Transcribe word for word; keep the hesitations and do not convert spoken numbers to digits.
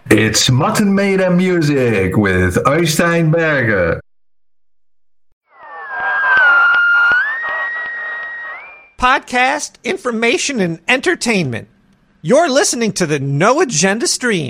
It's Mutton Made Music with Øystein Berge. Podcast, information, and entertainment. You're listening to the No Agenda Stream.